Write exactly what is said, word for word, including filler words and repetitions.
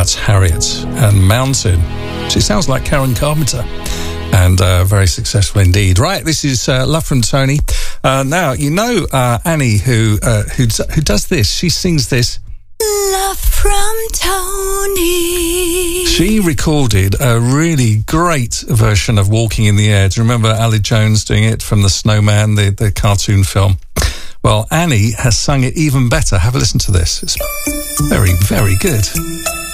That's Harriet and Mountain. She sounds like Karen Carpenter, and uh, very successful indeed. Right, this is uh, Love from Tony. Uh, now, you know uh, Annie, who, uh, who who does this. She sings this. Love from Tony. She recorded a really great version of Walking in the Air. Do you remember Ali Jones doing it from The Snowman, the, the cartoon film? Well, Annie has sung it even better. Have a listen to this. It's very, very good.